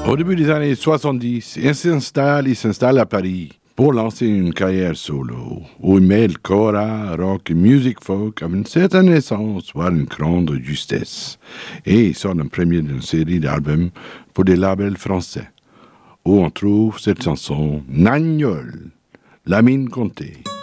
Au début des années 70, il s'installe à Paris pour lancer une carrière solo où il mêle kora, rock et music folk avec une certaine essence, voire une grande justesse. Et il sort un premier d'une série d'albums pour des labels français, où on trouve cette chanson Nagnol, la mine comptée.